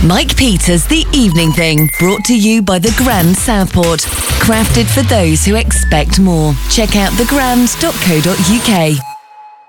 Mike Peters, The Evening Thing, brought to you by The Grand Southport. Crafted for those who expect more. Check out thegrand.co.uk.